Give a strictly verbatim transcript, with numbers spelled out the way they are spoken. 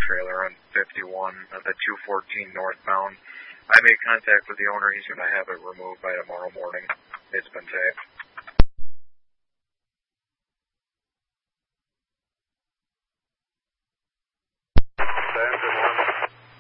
trailer on fifty-one, uh, the two fourteen northbound. I made contact with the owner. He's going to have it removed by tomorrow morning.